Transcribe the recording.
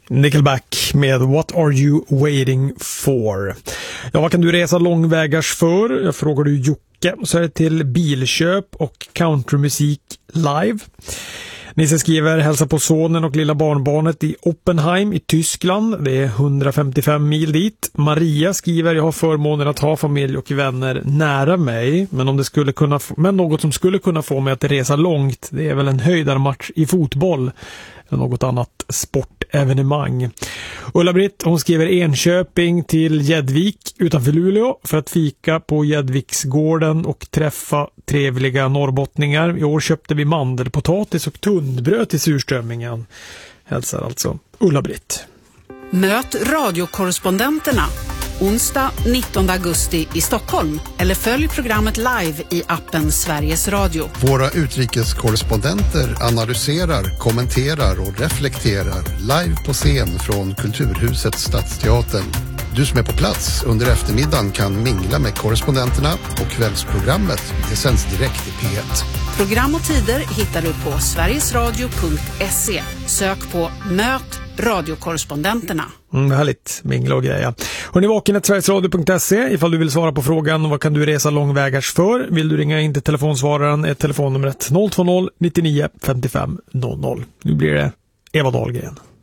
Nickelback med What Are You Waiting For? Ja, vad kan du resa långvägars för? Jag frågar du Jocke. Så är det till bilköp och countrymusik live. Nisse skriver hälsa på sonen och lilla barnbarnet i Oppenheim i Tyskland. Det är 155 mil dit. Maria skriver jag har förmånen att ha familj och vänner nära mig. Men något som skulle kunna få mig att resa långt, det är väl en höjdarmatch i fotboll. Eller något annat sportevenemang. Ulla-Britt, hon skriver Enköping till Gäddvik utanför Luleå för att fika på Gäddviksgården och träffa trevliga norrbottningar. I år köpte vi mandelpotatis och tunnbröd till surströmmingen. Hälsar alltså Ulla-Britt. Möt radiokorrespondenterna onsdag 19 augusti i Stockholm eller följ programmet live i appen Sveriges Radio. Våra utrikeskorrespondenter analyserar, kommenterar och reflekterar live på scen från Kulturhuset Stadsteatern. Du som är på plats under eftermiddagen kan mingla med korrespondenterna och kvällsprogrammet. Det sänds direkt i P1. Program och tider hittar du på sverigesradio.se. Sök på Möt radiokorrespondenterna. Härligt, mingla och grejer. Hör ni vaken sverigesradio.se ifall du vill svara på frågan vad kan du resa långvägars för? Vill du ringa in till telefonsvararen är telefonnumret 020 99 55 00. Nu blir det Eva Dahlgren.